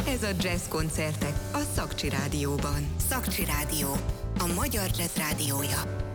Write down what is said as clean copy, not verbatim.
Ez a Jazz koncertek a Szakcsi Rádióban. Szakcsi Rádió, a magyar jazz rádiója.